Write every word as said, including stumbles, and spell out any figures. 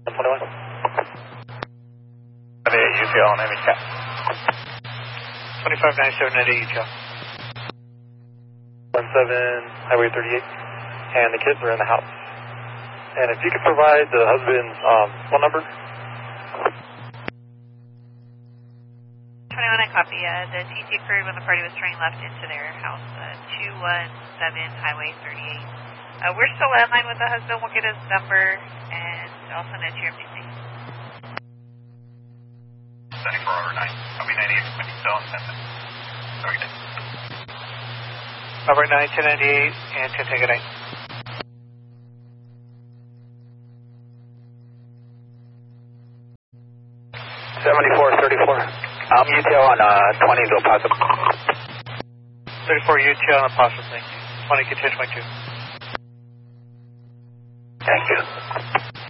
twenty-one. eight U T L on Amy Cat. twenty-five ninety-seven ninety-eight U T L. one seven Highway thirty-eight, and the kids are in the house. And if you could provide the husband's um, phone number. twenty-one, I copy. Uh, the T C occurred when the party was turning left into their house, uh, two one seven Highway thirty-eight. Uh, we're still landline with the husband. We'll get his number, and I'll send it to your M D C. seventy-four over nine. I'll be ninety-eight when you still send it. Sorry, Dave. Over nine, ten ninety-eight, and ten take a nine. seventy-four thirty-four. Um, U T L on uh, twenty to Opossum. thirty-four U T L on Opossum, thank you. twenty, continue twenty-two. Thank you.